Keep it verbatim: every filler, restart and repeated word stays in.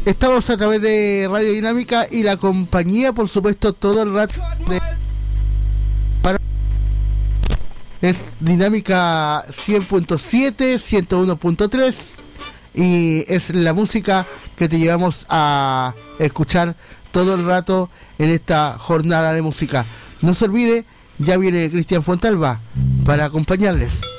Estamos a través de Radio Dinámica y la compañía, por supuesto, todo el rato de... para... es Dinámica cien punto siete, ciento uno punto tres y es la música que te llevamos a escuchar todo el rato en esta jornada de música. No se olvide, ya viene Cristian Fontalba para acompañarles.